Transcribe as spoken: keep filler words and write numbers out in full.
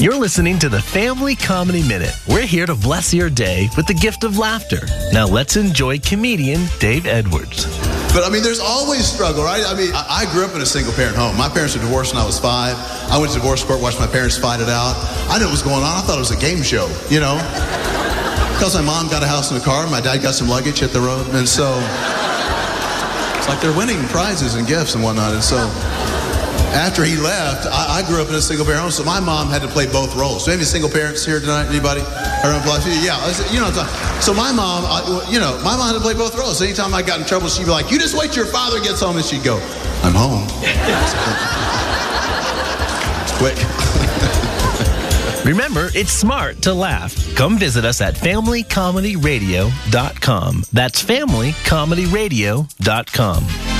You're listening to the Family Comedy Minute. We're here to bless your day with the gift of laughter. Now let's enjoy comedian Dave Edwards. But I mean, there's always struggle, right? I mean, I, I grew up in a single parent home. My parents were divorced when I was five. I went to divorce court, watched my parents fight it out. I knew what was going on. I thought it was a game show, you know? Because my mom got a house and a car, my dad got some luggage, hit the road, and so it's like they're winning prizes and gifts and whatnot. And so after he left, I, I grew up in a single parent home, so my mom had to play both roles. Do we have any single parents here tonight? Anybody? Yeah, you know, so my mom, I, you know, my mom had to play both roles. So anytime I got in trouble, she'd be like, "You just wait till your father gets home," and she'd go, "I'm home." It's quick. Remember, it's smart to laugh. Come visit us at family comedy radio dot com. That's family comedy radio dot com.